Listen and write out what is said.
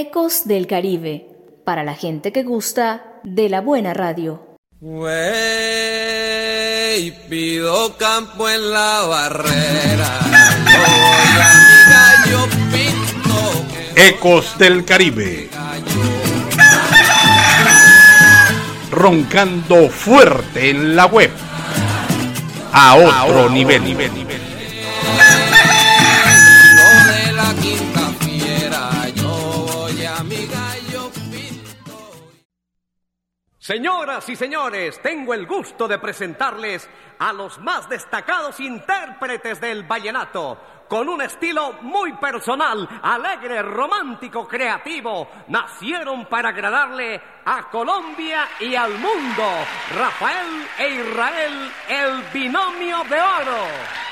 Ecos del Caribe, para la gente que gusta de la buena radio. Wey, pido campo en la barrera. Yo voy a mi gallo pinto. Ecos del Caribe. Roncando fuerte en la web. A otro nivel. Señoras y señores, tengo el gusto de presentarles a los más destacados intérpretes del vallenato, con un estilo muy personal, alegre, romántico, creativo. Nacieron para agradarle a Colombia y al mundo. Rafael e Israel, el binomio de oro.